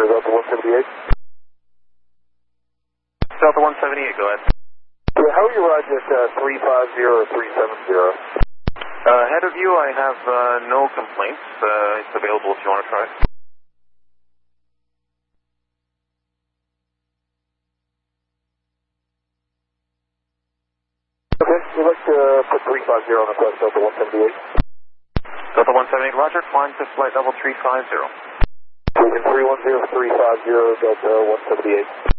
Center, Delta 178. Delta 178, go ahead. Yeah, how are you riding at 350 or 370? Ahead of you, I have no complaints. It's available if you want to try it. Okay, we'd like to put 350 on the quest, Delta 178. Delta 178, roger. Climb to flight level 350. Moving 310, 350, Delta 178.